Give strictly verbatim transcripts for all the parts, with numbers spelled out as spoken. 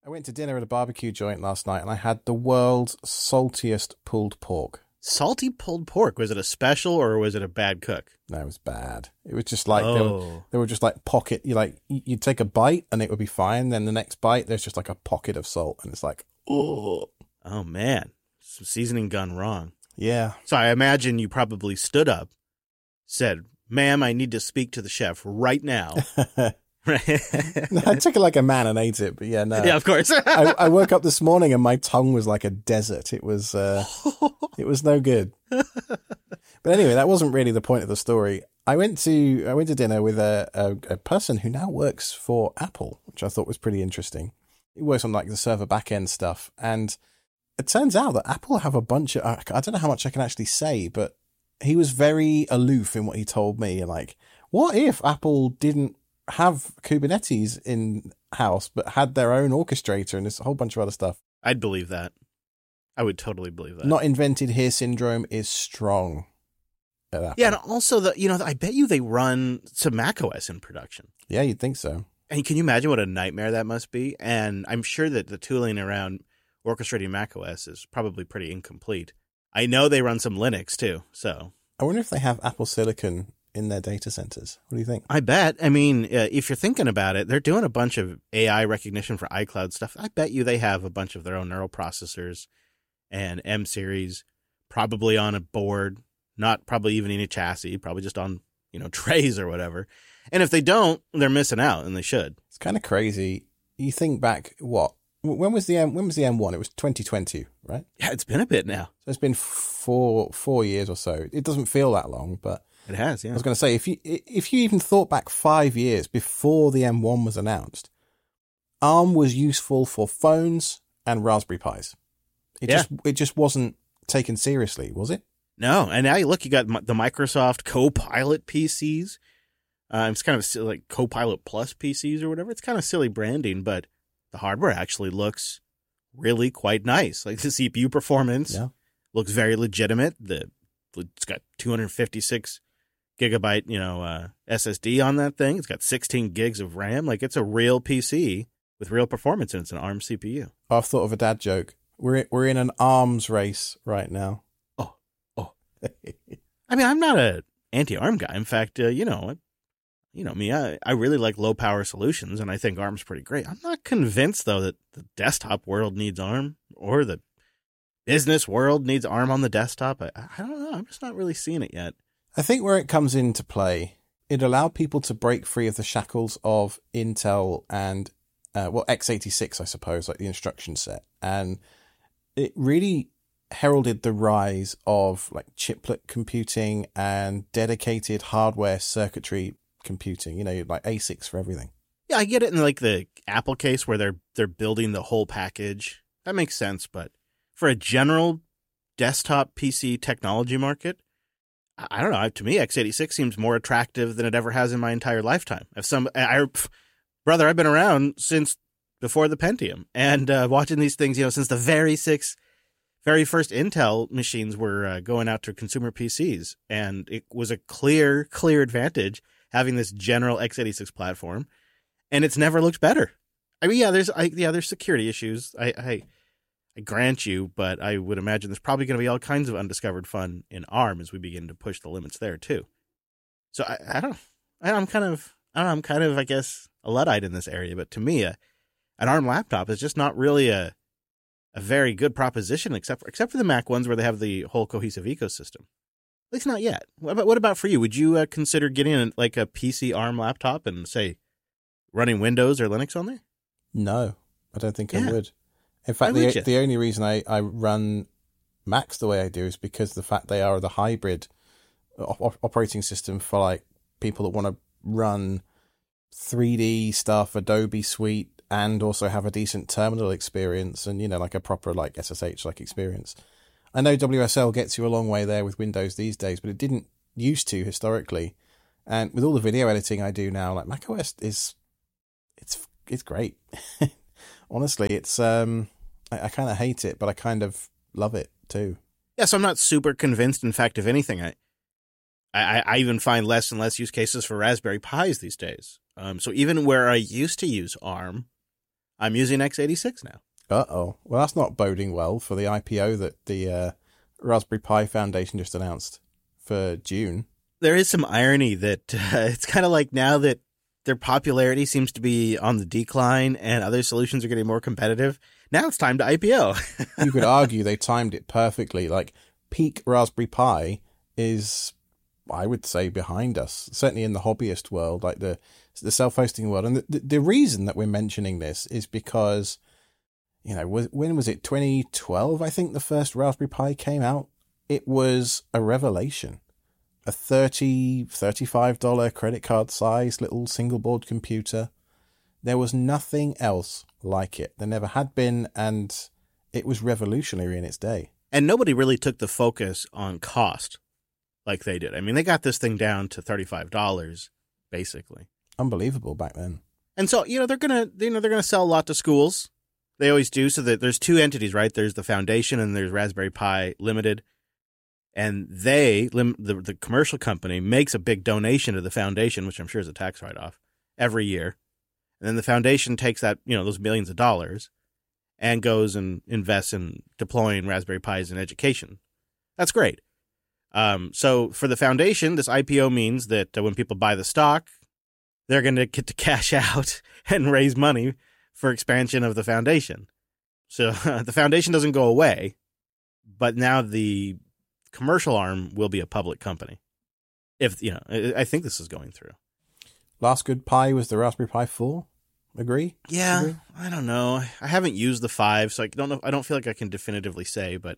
I went to dinner at a barbecue joint last night and I had the world's saltiest pulled pork. Salty pulled pork. Was it a special or was it a bad cook? No, it was bad. It was just like, oh. they, were, they were just like pocket, you like, you'd take a bite and it would be fine. Then the next bite, there's just like a pocket of salt and it's like, oh. Oh, man. Some seasoning gone wrong. Yeah. So I imagine you probably stood up, said, ma'am, I need to speak to the chef right now. Right. No, I took it like a man and ate it, but yeah, no. Yeah, of course. I, I woke up this morning and my tongue was like a desert. It was, uh, it was no good. But anyway, that wasn't really the point of the story. I went to I went to dinner with a, a, a person who now works for Apple, which I thought was pretty interesting. He works on like the server backend stuff, and it turns out that Apple have a bunch of, I don't know how much I can actually say, but he was very aloof in what he told me. Like, what if Apple didn't have Kubernetes in house, but had their own orchestrator and this whole bunch of other stuff? I'd believe that. I would totally believe that. Not invented here syndrome is strong. Yeah, and also the you know I bet you they run some macOS in production. Yeah, you'd think so. And can you imagine what a nightmare that must be? And I'm sure that the tooling around orchestrating macOS is probably pretty incomplete. I know they run some Linux too, so I wonder if they have Apple Silicon in their data centers. What do you think? I bet. I mean, uh, if you're thinking about it, they're doing a bunch of A I recognition for iCloud stuff. I bet you they have a bunch of their own neural processors and M series, probably on a board, not probably even in a chassis, probably just on, you know, trays or whatever. And if they don't, they're missing out, and they should. It's kind of crazy. You think back, what? When was the M? When was the M one? It was twenty twenty, right? Yeah, it's been a bit now. So it's been four four years or so. It doesn't feel that long, but it has. Yeah. I was going to say, if you if you even thought back five years before the M one was announced, ARM was useful for phones and Raspberry Pis. It yeah. just it just wasn't taken seriously, was it? No, and now you look, you got the Microsoft Copilot P Cs. Uh, it's kind of like Copilot Plus P Cs or whatever. It's kind of silly branding, but the hardware actually looks really quite nice. Like the C P U performance yeah. looks very legitimate. The it's got two hundred fifty-six gigabyte, you know, uh, S S D on that thing. It's got sixteen gigs of RAM. Like it's a real P C with real performance, and it's an ARM C P U. I've thought of a dad joke. We're we're in an arms race right now. Oh, oh. I mean, I'm not a anti-ARM guy. In fact, uh, you know, you know me, I, I really like low power solutions, and I think ARM's pretty great. I'm not convinced though that the desktop world needs ARM or the business world needs ARM on the desktop. I, I don't know. I'm just not really seeing it yet. I think where it comes into play, it allowed people to break free of the shackles of Intel and uh, well, x eighty-six, I suppose, like the instruction set, and it really heralded the rise of like chiplet computing and dedicated hardware circuitry computing, you know, like A SICs for everything. Yeah, I get it in like the Apple case where they're they're building the whole package. That makes sense, but for a general desktop P C technology market, I don't know. To me, x eighty-six seems more attractive than it ever has in my entire lifetime. If some, I, brother, I've been around since before the Pentium, and uh, watching these things, you know, since the very six, very first Intel machines were uh, going out to consumer P Cs, and it was a clear, clear advantage having this general x eighty-six platform, and it's never looked better. I mean, yeah, there's, I, yeah, there's security issues. I, I, I grant you, but I would imagine there's probably going to be all kinds of undiscovered fun in ARM as we begin to push the limits there too. So I, I don't, I, I'm kind of, I don't know, I'm kind of, I guess, a Luddite in this area, but to me, a, an ARM laptop is just not really a, a very good proposition, except for, except for the Mac ones where they have the whole cohesive ecosystem. At least not yet. What about, what about for you? Would you uh, consider getting a, like a P C ARM laptop and say running Windows or Linux on there? No, I don't think yeah. I would. In fact, Why the the only reason I, I run Macs the way I do is because the fact they are the hybrid op- operating system for like people that want to run three D stuff, Adobe Suite, and also have a decent terminal experience and, you know, like a proper like S S H like experience. I know W S L gets you a long way there with Windows these days, but it didn't used to historically. And with all the video editing I do now, like macOS is, it's it's great. Honestly, it's um, I, I kind of hate it, but I kind of love it too. Yeah, so I'm not super convinced. In fact, if anything, I, I, I even find less and less use cases for Raspberry Pis these days. Um, so even where I used to use ARM, I'm using x eighty-six now. Uh-oh. Well, that's not boding well for the I P O that the uh, Raspberry Pi Foundation just announced for June. There is some irony that uh, it's kind of like now that their popularity seems to be on the decline and other solutions are getting more competitive, now it's time to I P O. You could argue they timed it perfectly. Like, peak Raspberry Pi is, I would say, behind us, certainly in the hobbyist world, like the the self-hosting world. And the, the, the reason that we're mentioning this is because, you know, when was it? twenty twelve, I think the first Raspberry Pi came out. It was a revelation. A thirty dollars, thirty-five dollars credit card size little single board computer. There was nothing else like it. There never had been, and it was revolutionary in its day. And nobody really took the focus on cost like they did. I mean, they got this thing down to thirty-five dollars, basically. Unbelievable back then. And so, you know, they're going to, you know, they're going to sell a lot to schools. They always do. So that there's two entities, right? There's the foundation and there's Raspberry Pi Limited. And they, the, the commercial company, makes a big donation to the foundation, which I'm sure is a tax write-off, every year. And then the foundation takes that, you know, those millions of dollars and goes and invests in deploying Raspberry Pis in education. That's great. Um, so for the foundation, this I P O means that uh, when people buy the stock, they're going to get to cash out and raise money for expansion of the foundation. So the foundation doesn't go away, but now the commercial arm will be a public company. If, you know, I think this is going through. Last good Pi was the Raspberry Pi four. Agree? Yeah, Agree? I don't know. I haven't used the five, so I don't know. I don't feel like I can definitively say, but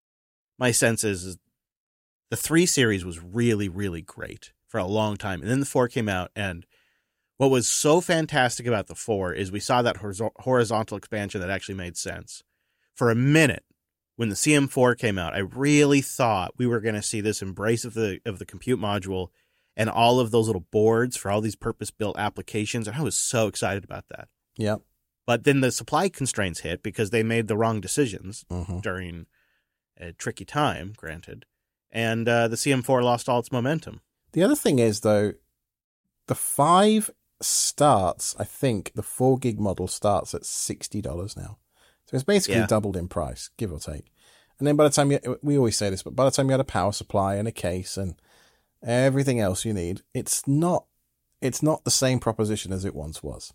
my sense is, is the three series was really, really great for a long time. And then the four came out, and what was so fantastic about the four is we saw that horizontal expansion that actually made sense. For a minute, when the C M four came out, I really thought we were going to see this embrace of the of the compute module and all of those little boards for all these purpose-built applications. And I was so excited about that. Yeah. But then the supply constraints hit because they made the wrong decisions Mm-hmm. during a tricky time, granted. And uh, the C M four lost all its momentum. The other thing is, though, the five starts, I think the four gig model starts at sixty dollars now. So it's basically Yeah. doubled in price, give or take. And then by the time you, we always say this, but by the time you had a power supply and a case and everything else you need, it's not, it's not the same proposition as it once was.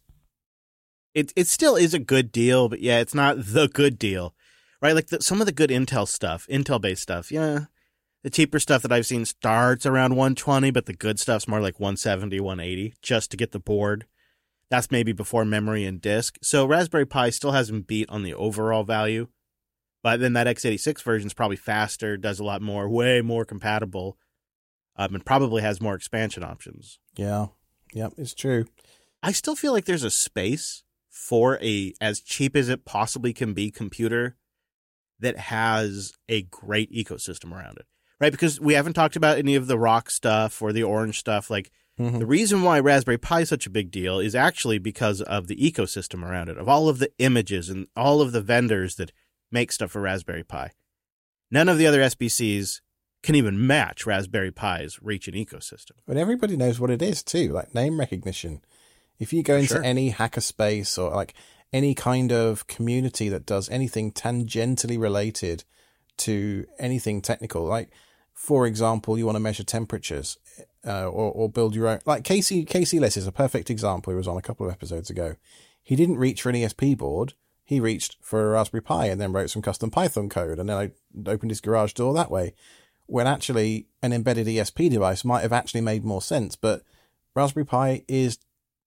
It it still is a good deal, but yeah, it's not the good deal, right? Like the, some of the good Intel stuff, Intel-based stuff, yeah. The cheaper stuff that I've seen starts around one twenty, but the good stuff's more like one seventy, one eighty just to get the board. That's maybe before memory and disk. So Raspberry Pi still hasn't beat on the overall value, but then that x eighty-six version is probably faster, does a lot more, way more compatible, um, and probably has more expansion options. Yeah. Yeah, it's true. I still feel like there's a space for a as cheap as it possibly can be computer that has a great ecosystem around it, right? Because we haven't talked about any of the Rock stuff or the Orange stuff. Like Mm-hmm. the reason why Raspberry Pi is such a big deal is actually because of the ecosystem around it, of all of the images and all of the vendors that make stuff for Raspberry Pi. None of the other S B Cs can even match Raspberry Pi's reach and ecosystem. But everybody knows what it is too, like name recognition. If you go into Sure. any hackerspace or like any kind of community that does anything tangentially related to anything technical, like for example, you want to measure temperatures uh, or, or build your own, like Casey, Casey Less is a perfect example. He was on a couple of episodes ago. He didn't reach for an E S P board. He reached for a Raspberry Pi and then wrote some custom Python code. And then I opened his garage door that way, when actually an embedded E S P device might have actually made more sense. But Raspberry Pi is,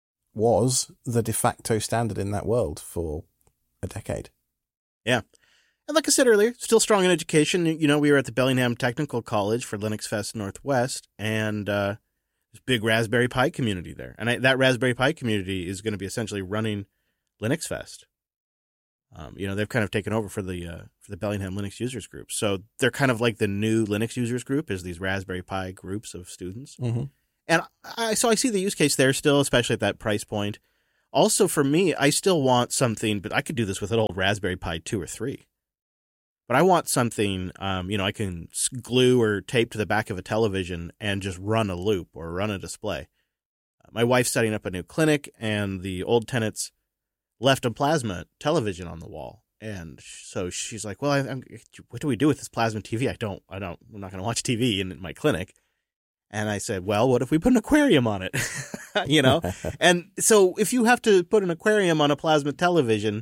was the de facto standard in that world for a decade. Yeah. And like I said earlier, still strong in education. You know, we were at the Bellingham Technical College for Linux Fest Northwest, and uh, there's a big Raspberry Pi community there. And I, that Raspberry Pi community is going to be essentially running Linux Fest. Um, you know, they've kind of taken over for the uh, for the Bellingham Linux Users Group. So they're kind of like the new Linux Users Group, is these Raspberry Pi groups of students. Mm-hmm. And I, so I see the use case there still, especially at that price point. Also, for me, I still want something, but I could do this with an old Raspberry Pi two or three. But I want something, um, you know, I can glue or tape to the back of a television and just run a loop or run a display. My wife's setting up a new clinic, and the old tenants left a plasma television on the wall. And so she's like, well, I, I'm, what do we do with this plasma T V? I don't, I don't, I'm not going to watch T V in my clinic. And I said, well, what if we put an aquarium on it? You know? And so if you have to put an aquarium on a plasma television,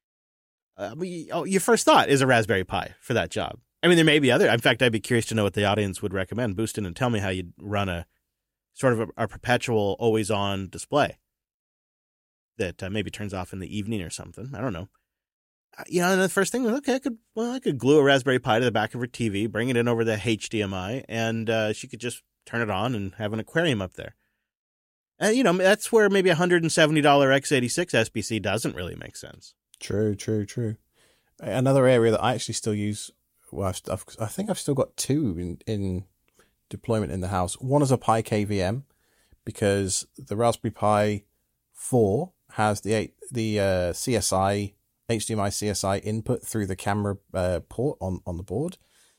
uh, your first thought is a Raspberry Pi for that job. I mean, there may be other. In fact, I'd be curious to know what the audience would recommend. Boost in and tell me how you'd run a sort of a, a perpetual, always-on display that uh, maybe turns off in the evening or something. I don't know. You know, and the first thing was, okay, I could, well, I could glue a Raspberry Pi to the back of her T V, bring it in over the H D M I, and uh, she could just turn it on and have an aquarium up there. And, you know, that's where maybe a one hundred seventy dollars x eighty-six S B C doesn't really make sense. True, true, true. Another area that I actually still use, well, I've, I've, I think I've still got two in, in deployment in the house. One is a Pi K V M, because the Raspberry Pi four has the eight, the uh, C S I, H D M I C S I input through the camera uh, port on, on the board.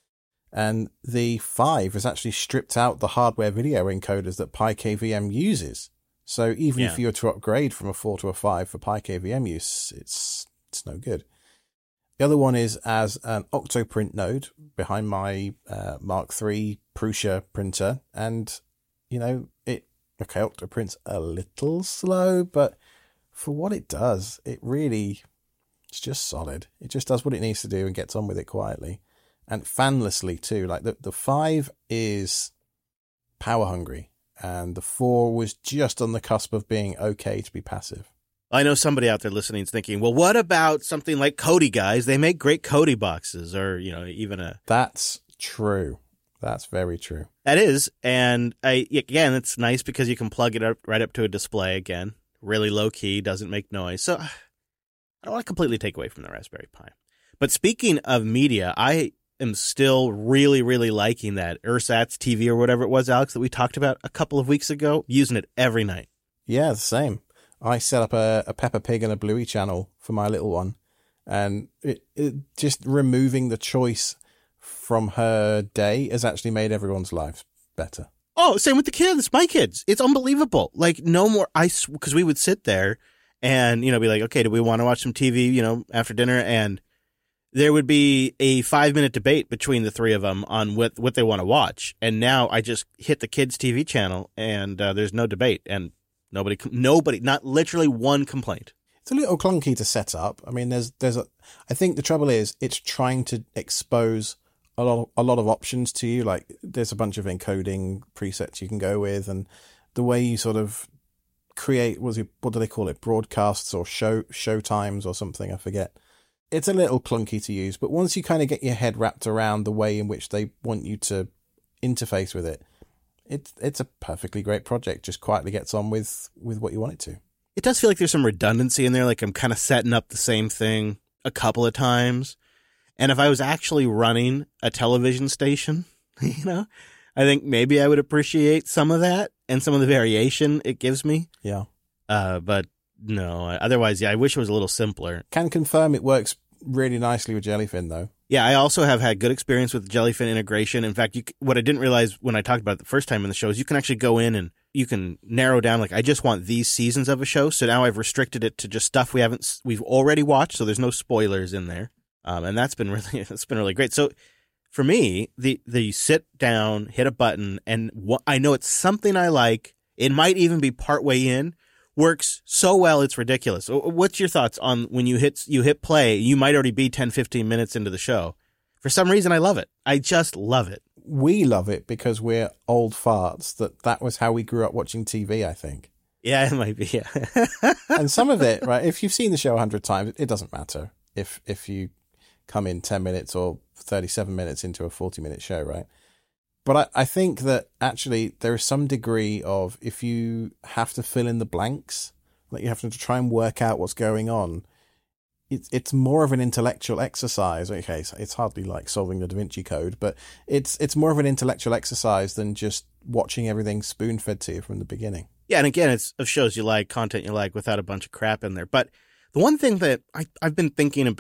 And the five has actually stripped out the hardware video encoders that Pi K V M uses. So even Yeah. if you were to upgrade from a four to a five for Pi K V M use, it's it's no good. The other one is as an Octoprint node behind my uh, Mark three Prusa printer. And, you know, it okay, Octoprint's a little slow, but for what it does, it really, it's just solid. It just does what it needs to do and gets on with it quietly. And fanlessly too. Like the, the five is power hungry, and the four was just on the cusp of being okay to be passive. I know somebody out there listening is thinking, well, what about something like Kodi guys? They make great Kodi boxes, or, you know, even a... That's true. That's very true. That is. And I, again, it's nice because you can plug it up right up to a display again. Really low key, doesn't make noise. So I don't want to completely take away from the Raspberry Pi. But speaking of media, I am still really, really liking that Ersatz T V or whatever it was, Alex, that we talked about a couple of weeks ago, using it every night. Yeah, the same. I set up a, a Peppa Pig and a Bluey channel for my little one, and it, it just removing the choice from her day has actually made everyone's lives better. Oh, same with the kids, my kids. It's unbelievable. Like, no more, I, because we would sit there and, you know, be like, okay, do we want to watch some T V, you know, after dinner? And there would be a five minute debate between the three of them on what, what they want to watch. And now I just hit the kids' T V channel and uh, there's no debate. And nobody, nobody, not literally one complaint. It's a little clunky to set up. I mean, there's, there's a, I think the trouble is it's trying to expose a lot, of, a lot of options to you. Like there's a bunch of encoding presets you can go with, and the way you sort of create, what, is it, what do they call it? Broadcasts or show, show times or something. I forget. It's a little clunky to use, but once you kind of get your head wrapped around the way in which they want you to interface with it, it's it's a perfectly great project. Just quietly gets on with, with what you want it to. It does feel like there's some redundancy in there. Like I'm kind of setting up the same thing a couple of times. And if I was actually running a television station, you know, I think maybe I would appreciate some of that and some of the variation it gives me. Yeah. Uh, but no, otherwise, yeah, I wish it was a little simpler. Can confirm it works really nicely with Jellyfin, though. Yeah, I also have had good experience with Jellyfin integration. In fact, you, what I didn't realize when I talked about it the first time in the show is you can actually go in and you can narrow down, like, I just want these seasons of a show. So now I've restricted it to just stuff we haven't, we've already watched. So there's no spoilers in there. Um, and that's been really, that's been really great. So for me, the, the sit down, hit a button, and what, I know it's something I like. It might even be partway in. Works so well, it's ridiculous. What's your thoughts on when you hit you hit play, you might already be ten, fifteen minutes into the show. For some reason, I love it. I just love it. We love it because we're old farts that that was how we grew up watching T V, I think. Yeah, it might be, yeah. And some of it, right, if you've seen the show a hundred times, it doesn't matter if if you come in ten minutes or thirty-seven minutes into a forty-minute show, right? But I, I think that actually there is some degree of, if you have to fill in the blanks, like you have to try and work out what's going on, it's it's more of an intellectual exercise. Okay, so it's hardly like solving the Da Vinci Code, but it's it's more of an intellectual exercise than just watching everything spoon-fed to you from the beginning. Yeah, and again, it's of shows you like, content you like, without a bunch of crap in there. But the one thing that I, I've been thinking about